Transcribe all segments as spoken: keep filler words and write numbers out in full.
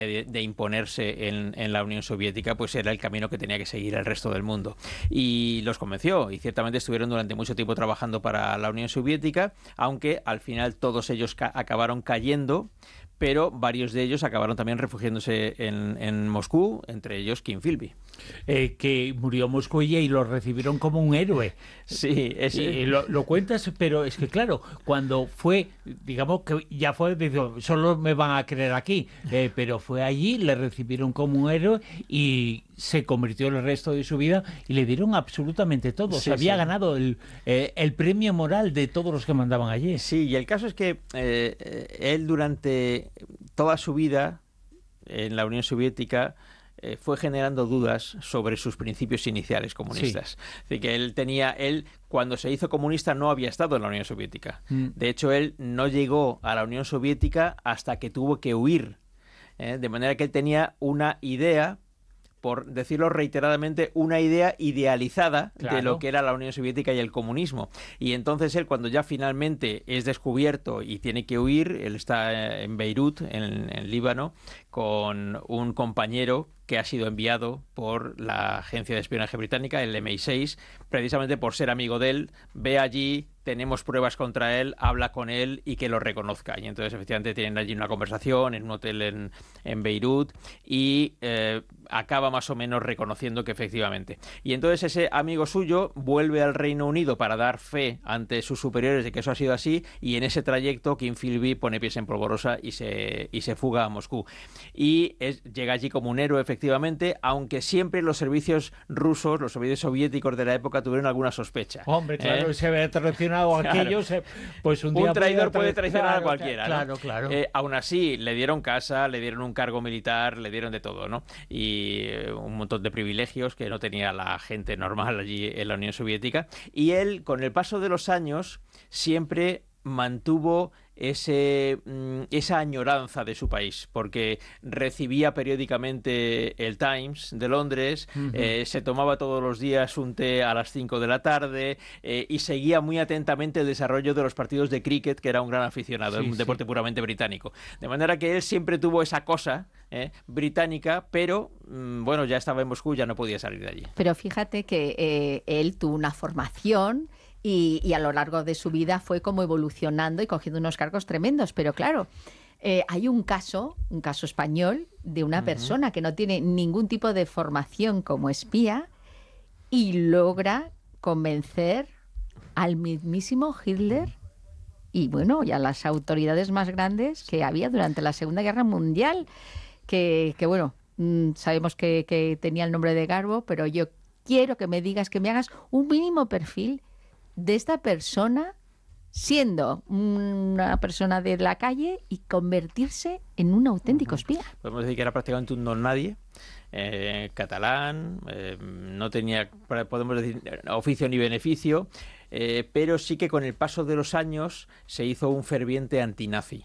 de, de imponerse en, en la Unión Soviética, pues era el camino que tenía que seguir el resto del mundo. Y los convenció, y ciertamente estuvieron durante mucho tiempo trabajando para la Unión Soviética, aunque al final todos ellos ca- acabaron cayendo, pero varios de ellos acabaron también refugiándose en, en Moscú, entre ellos Kim Philby. Eh, que murió en Moscú y lo recibieron como un héroe. Sí, es... Y lo, lo cuentas, pero es que claro, cuando fue, digamos que ya fue, digo, solo me van a creer aquí, eh, pero fue allí, le recibieron como un héroe y se convirtió el resto de su vida y le dieron absolutamente todo. Sí, Se había sí. ganado el, eh, el premio moral de todos los que mandaban allí. Sí, y el caso es que eh, él durante toda su vida en la Unión Soviética eh, fue generando dudas sobre sus principios iniciales comunistas. Sí. Es decir, que él tenía, él cuando se hizo comunista no había estado en la Unión Soviética. Mm. De hecho, él no llegó a la Unión Soviética hasta que tuvo que huir. ¿eh? De manera que él tenía una idea, por decirlo reiteradamente, una idea idealizada Claro. de lo que era la Unión Soviética y el comunismo. Y entonces él, cuando ya finalmente es descubierto y tiene que huir, él está en Beirut, en, en Líbano, con un compañero que ha sido enviado por la agencia de espionaje británica, el M I seis, precisamente por ser amigo de él. Ve allí, tenemos pruebas contra él, habla con él y que lo reconozca. Y entonces efectivamente tienen allí una conversación en un hotel en, en Beirut y eh, acaba más o menos reconociendo que efectivamente. Y entonces ese amigo suyo vuelve al Reino Unido para dar fe ante sus superiores de que eso ha sido así, y en ese trayecto Kim Philby pone pies en polvorosa y se, y se fuga a Moscú. Y es, llega allí como un héroe, efectivamente, aunque siempre los servicios rusos, los servicios soviéticos de la época tuvieron alguna sospecha. Hombre, claro, ¿eh? se había traicionado a Claro. aquellos, eh, pues un día Un traidor puede tra- traicionar claro, a cualquiera, ¿no? Claro, claro. Eh, aún así, le dieron casa, le dieron un cargo militar, le dieron de todo, ¿no? Y eh, un montón de privilegios que no tenía la gente normal allí en la Unión Soviética. Y él, con el paso de los años, siempre mantuvo ese, mm, esa añoranza de su país, porque recibía periódicamente el Times de Londres, Uh-huh. eh, se tomaba todos los días un té a las cinco de la tarde eh, y seguía muy atentamente el desarrollo de los partidos de cricket, que era un gran aficionado, Sí, un sí. deporte puramente británico. De manera que él siempre tuvo esa cosa eh, británica, pero mm, bueno, ya estaba en Moscú, ya no podía salir de allí. Pero fíjate que eh, él tuvo una formación y, y a lo largo de su vida fue como evolucionando y cogiendo unos cargos tremendos. Pero claro, eh, hay un caso, un caso español, de una Ujú. persona que no tiene ningún tipo de formación como espía y logra convencer al mismísimo Hitler y bueno, y a las autoridades más grandes que había durante la Segunda Guerra Mundial, que, que bueno, mm, sabemos que, que tenía el nombre de Garbo, pero yo quiero que me digas, que me hagas un mínimo perfil de esta persona siendo una persona de la calle y convertirse en un auténtico espía. Podemos decir que era prácticamente un don nadie, eh, catalán, eh, no tenía, podemos decir, oficio ni beneficio, eh, pero sí que con el paso de los años se hizo un ferviente antinazi.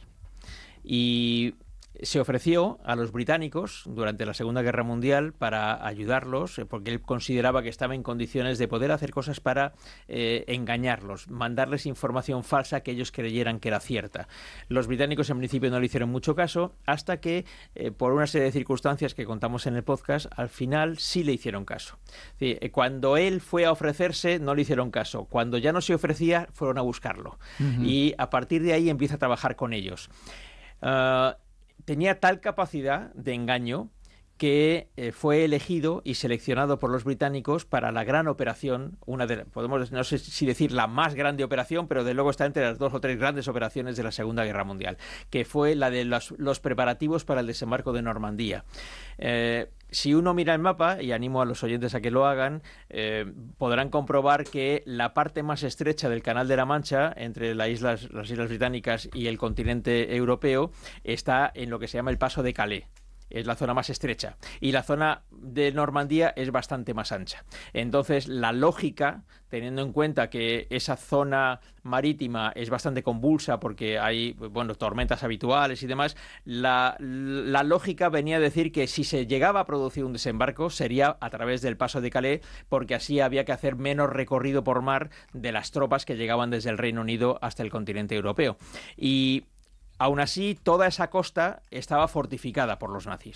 Y se ofreció a los británicos durante la Segunda Guerra Mundial para ayudarlos, eh, porque él consideraba que estaba en condiciones de poder hacer cosas para eh, engañarlos, mandarles información falsa que ellos creyeran que era cierta. Los británicos en principio no le hicieron mucho caso, hasta que, eh, por una serie de circunstancias que contamos en el podcast, al final sí le hicieron caso. Sí, eh, cuando él fue a ofrecerse, no le hicieron caso. Cuando ya no se ofrecía, fueron a buscarlo. Uh-huh. Y a partir de ahí empieza a trabajar con ellos. Uh, Tenía tal capacidad de engaño que eh, fue elegido y seleccionado por los británicos para la gran operación, una de, podemos no sé si decir la más grande operación, pero de luego está entre las dos o tres grandes operaciones de la Segunda Guerra Mundial, que fue la de los, los preparativos para el desembarco de Normandía. Eh, Si uno mira el mapa, y animo a los oyentes a que lo hagan, eh, podrán comprobar que la parte más estrecha del Canal de la Mancha, entre las islas, las islas británicas y el continente europeo, está en lo que se llama el Paso de Calais. Es la zona más estrecha. Y la zona de Normandía es bastante más ancha. Entonces, la lógica, teniendo en cuenta que esa zona marítima es bastante convulsa porque hay, bueno, tormentas habituales y demás, la, la lógica venía a decir que si se llegaba a producir un desembarco sería a través del Paso de Calais, porque así había que hacer menos recorrido por mar de las tropas que llegaban desde el Reino Unido hasta el continente europeo. Y Aún así, toda esa costa estaba fortificada por los nazis.